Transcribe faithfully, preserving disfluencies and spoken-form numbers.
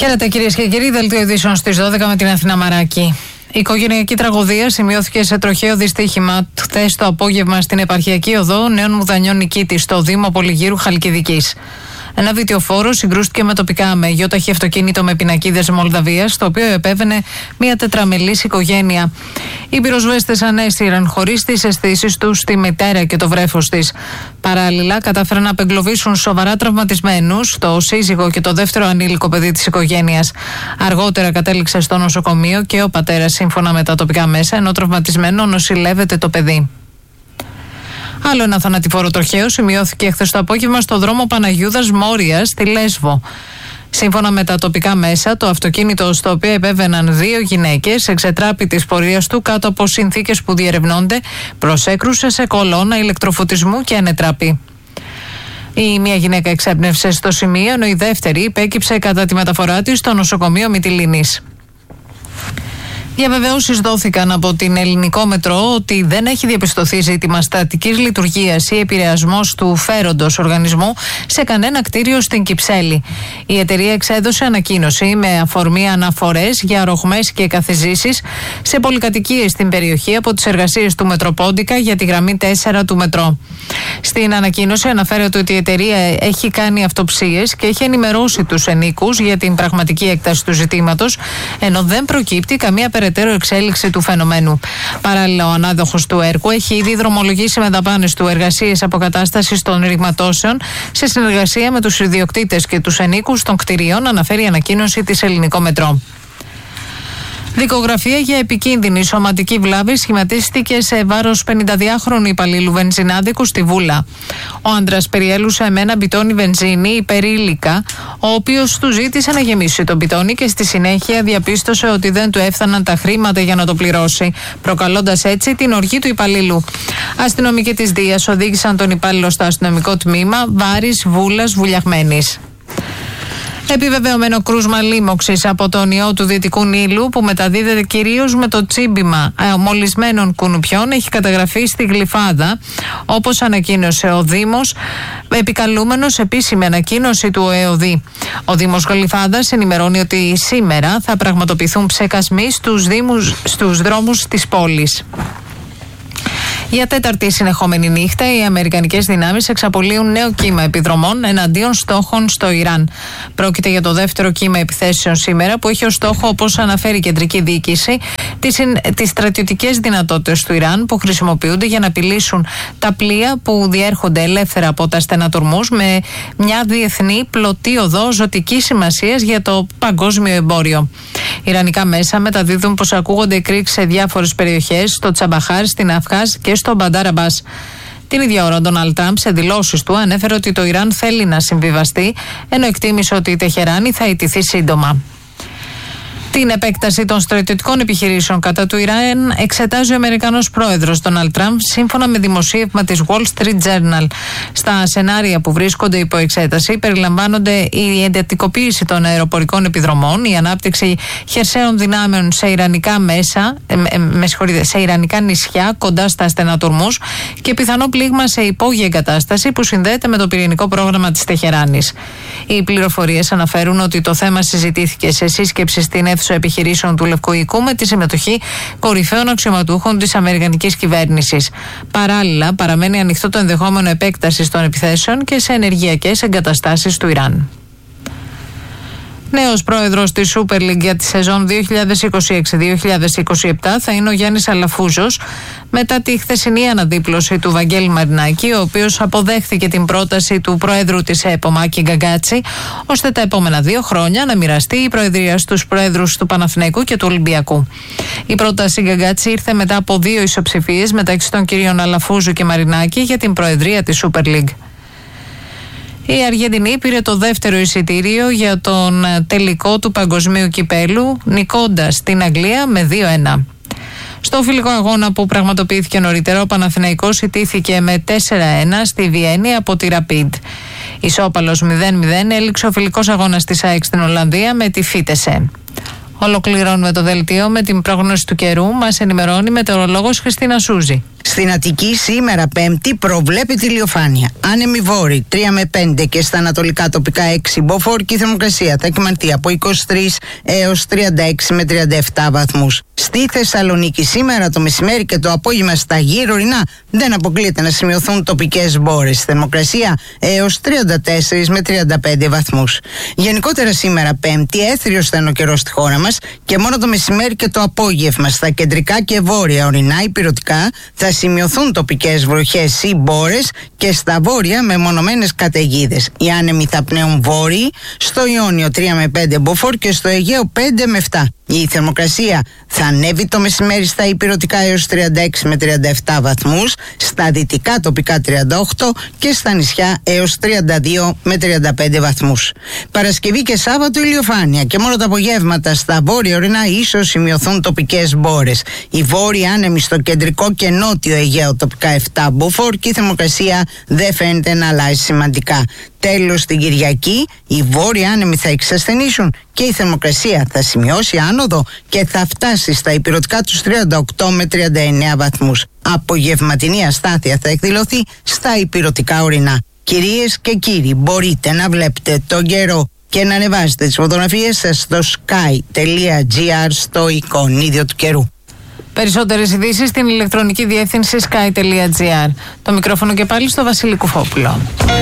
Χαίρετε κυρίες και κύριοι, δελτίο ειδήσεων στις δώδεκα με την Αθηνά Μαράκη. Η οικογενειακή τραγωδία σημειώθηκε σε τροχαίο δυστύχημα χθες το απόγευμα στην επαρχιακή οδό Νέων Μουδανιών Νικήτης, στο Δήμο Πολυγύρου Χαλκιδικής. Ένα βιτιοφόρο συγκρούστηκε με τοπικά με γιόταχη αυτοκίνητο με πινακίδες Μολδαβίας, το οποίο επέβαινε μια τετραμελής οικογένεια. Οι πυροσβέστες ανέστηραν χωρίς τις αισθήσεις τους τη μητέρα και το βρέφος της. Παράλληλα, κατάφεραν να απεγκλωβίσουν σοβαρά τραυματισμένους, το σύζυγο και το δεύτερο ανήλικο παιδί της οικογένειας. Αργότερα κατέληξε στο νοσοκομείο και ο πατέρας, σύμφωνα με τα τοπικά μέσα, ενώ τραυματισμένο νοσηλεύεται το παιδί. Άλλο ένα θανατηφόρο τροχαίο σημειώθηκε χθες το απόγευμα στο δρόμο Παναγιούδας Μόριας στη Λέσβο. Σύμφωνα με τα τοπικά μέσα, το αυτοκίνητο στο οποίο επέβαιναν δύο γυναίκες εξετράπη της πορείας του κάτω από συνθήκες που διερευνώνται, προσέκρουσε σε κολόνα ηλεκτροφωτισμού και ανετράπη. Η μία γυναίκα εξέπνευσε στο σημείο, ενώ η δεύτερη υπέκυψε κατά τη μεταφορά της στο νοσοκομείο Μυτιληνής. Διαβεβαιώσεις δόθηκαν από την Ελληνικό Μετρό ότι δεν έχει διαπιστωθεί ζήτημα στατικής λειτουργίας ή επηρεασμός του φέροντος οργανισμού σε κανένα κτίριο στην Κυψέλη. Η εταιρεία εξέδωσε ανακοίνωση με αφορμή αναφορές για ρογμές και καθιζήσεις σε πολυκατοικίες στην περιοχή από τις εργασίες του Μετροπόντικα για τη γραμμή τέσσερα του Μετρό. Στην ανακοίνωση αναφέρεται ότι η εταιρεία έχει κάνει αυτοψίες και έχει ενημερώσει τους ενοίκους για την πραγματική έκταση του ζητήματος, ενώ δεν προκύπτει καμία περαιτέρω εξέλιξη του φαινομένου. Παράλληλα, ο ανάδοχος του έργου έχει ήδη δρομολογήσει με δαπάνες του εργασίες αποκατάστασης των ρηγματώσεων σε συνεργασία με τους ιδιοκτήτες και τους ενοίκους των κτηρίων, αναφέρει η ανακοίνωση της Ελληνικό Μετρό. Δικογραφία για επικίνδυνη σωματική βλάβη σχηματίστηκε σε βάρος πενηνταδυάχρονου υπαλλήλου βενζινάδικου στη Βούλα. Ο άντρας περιέλουσε με ένα μπιτόνι βενζίνη υπερήλικα, ο οποίος του ζήτησε να γεμίσει το μπιτόνι και στη συνέχεια διαπίστωσε ότι δεν του έφταναν τα χρήματα για να το πληρώσει, προκαλώντας έτσι την οργή του υπαλλήλου. Αστυνομικοί της Δίας οδήγησαν τον υπάλληλο στο αστυνομικό τμήμα Βάρης Βούλας Βουλιαγμένης. Επιβεβαιωμένο κρούσμα λίμωξης από τον ιό του Δυτικού Νείλου, που μεταδίδεται κυρίως με το τσίμπημα μολυσμένων κουνουπιών, έχει καταγραφεί στη Γλυφάδα, όπως ανακοίνωσε ο Δήμος, επικαλούμενος επίσημη ανακοίνωση του ΕΟΔΗ. Ο Δήμος Γλυφάδας ενημερώνει ότι σήμερα θα πραγματοποιηθούν ψεκασμοί στους, δήμους, στους δρόμους της πόλης. Για τέταρτη συνεχόμενη νύχτα, οι αμερικανικές δυνάμεις εξαπολύουν νέο κύμα επιδρομών εναντίον στόχων στο Ιράν. Πρόκειται για το δεύτερο κύμα επιθέσεων σήμερα, που έχει ως στόχο, όπως αναφέρει η κεντρική διοίκηση, τις, τις στρατιωτικές δυνατότητες του Ιράν που χρησιμοποιούνται για να απειλήσουν τα πλοία που διέρχονται ελεύθερα από τα στενατορμούς με μια διεθνή πλωτή οδό ζωτικής σημασίας για το παγκόσμιο εμπόριο. Ιρανικά μέσα μεταδίδουν πως ακούγονται εκρήξεις σε διάφορες περιοχές, στο Τσαμπαχάρ, στην Αφχάζ και στο Μπαντάρ Αμπάς. Την ίδια ώρα, ο Ντόναλντ Τραμπ σε δηλώσεις του ανέφερε ότι το Ιράν θέλει να συμβιβαστεί, ενώ εκτίμησε ότι η Τεχεράνη θα ιτηθεί σύντομα. Την επέκταση των στρατιωτικών επιχειρήσεων κατά του Ιράν εξετάζει ο Αμερικανός πρόεδρος Ντόναλντ Τραμπ, σύμφωνα με δημοσίευμα της Wall Street Journal. Στα σενάρια που βρίσκονται υπό εξέταση περιλαμβάνονται η εντατικοποίηση των αεροπορικών επιδρομών, η ανάπτυξη χερσαίων δυνάμεων σε ιρανικά μέσα, ε, με συγχωρείτε, σε ιρανικά νησιά κοντά στα στενατορμούς και πιθανό πλήγμα σε υπόγεια εγκατάσταση που συνδέεται με το πυρηνικό πρόγραμμα της Τεχεράνης. Οι πληροφορίες αναφέρουν ότι το θέμα συζητήθηκε σε σύσκεψη στην αίθουσα επιχειρήσεων του Λευκού Οίκου με τη συμμετοχή κορυφαίων αξιωματούχων της αμερικανικής κυβέρνησης. Παράλληλα, παραμένει ανοιχτό το ενδεχόμενο επέκτασης των επιθέσεων και σε ενεργειακές εγκαταστάσεις του Ιράν. Νέος πρόεδρος της Super League για τη σεζόν δύο χιλιάδες είκοσι έξι δύο χιλιάδες είκοσι επτά θα είναι ο Γιάννης Αλαφούζος, μετά τη χθεσινή αναδίπλωση του Βαγγέλη Μαρινάκη, ο οποίος αποδέχθηκε την πρόταση του πρόεδρου της ΕΠΟ Μάκη Γκαγκάτση, ώστε τα επόμενα δύο χρόνια να μοιραστεί η προεδρία στους πρόεδρους του Παναθηναϊκού και του Ολυμπιακού. Η πρόταση Γκαγκάτση ήρθε μετά από δύο ισοψηφίες μεταξύ των κυρίων Αλαφούζου και Μαρινάκη για την προεδρία της Super League. Η Αργεντινή πήρε το δεύτερο εισιτήριο για τον τελικό του παγκοσμίου κυπέλου, νικώντας την Αγγλία με δύο ένα. Στο φιλικό αγώνα που πραγματοποιήθηκε νωρίτερα, ο Παναθηναϊκός ιτήθηκε με τέσσερα ένα στη Βιέννη από τη Rapid. Ισόπαλος μηδέν μηδέν έληξε ο φιλικός αγώνας της ΑΕΚ στην Ολλανδία με τη Φίτεσε. Ολοκληρώνουμε το δελτίο με την πρόγνωση του καιρού. Μας ενημερώνει η μετεωρολόγος Χριστίνα Σούζη. Στην Αττική σήμερα Πέμπτη προβλέπεται ηλιοφάνεια. Άνεμοι βόρειοι τρία με πέντε και στα ανατολικά τοπικά έξι μποφόρ και η θερμοκρασία θα εκμανθεί από είκοσι τρεις έως τριάντα έξι με τριάντα επτά βαθμούς. Στη Θεσσαλονίκη σήμερα το μεσημέρι και το απόγευμα στα γύρω ορεινά δεν αποκλείεται να σημειωθούν τοπικές μπόρες. Θερμοκρασία έως τριάντα τέσσερα με τριάντα πέντε βαθμούς. Γενικότερα σήμερα Πέμπτη έθριος θα είναι ο καιρός στη χώρα μας και μόνο το μεσημέρι και το απόγευμα στα κεντρικά και βόρεια ορεινά υπηρετικά θα σημειωθούν τοπικές βροχές ή μπόρες και στα βόρεια μεμονωμένες καταιγίδες. Οι άνεμοι θα πνέουν βόρειοι, στο Ιόνιο τρία με πέντε μποφόρ και στο Αιγαίο πέντε με επτά. Η θερμοκρασία θα ανέβει το μεσημέρι στα υπηρετικά έως τριάντα έξι με τριάντα επτά βαθμούς, στα δυτικά τοπικά τριάντα οκτώ και στα νησιά έως τριάντα δύο με τριάντα πέντε βαθμούς. Παρασκευή και Σάββατο ηλιοφάνεια και μόνο τα απογεύματα στα βόρεια ορεινά ίσως σημειωθούν τοπικές μπόρες. Οι βόρειοι άνεμοι στο κεντρικό και νότιο Αιγαίο τοπικά επτά μποφόρ και η θερμοκρασία δεν φαίνεται να αλλάζει σημαντικά. Τέλος, την Κυριακή οι βόρειοι άνεμοι θα εξασθενήσουν και η θερμοκρασία θα σημειώσει άνοδο και θα φτάσει στα υπηρετικά τους τριάντα οκτώ με τριάντα εννέα βαθμούς. Απογευματινή αστάθεια θα εκδηλωθεί στα υπηρετικά ορεινά. Κυρίες και κύριοι, μπορείτε να βλέπετε τον καιρό και να ανεβάζετε τις φωτογραφίες σας στο sky τελεία gr στο εικονίδιο του καιρού. Περισσότερες ειδήσεις στην ηλεκτρονική διεύθυνση sky τελεία gr. Το μικρόφωνο και πάλι στο Βασίλη Κουφόπουλο.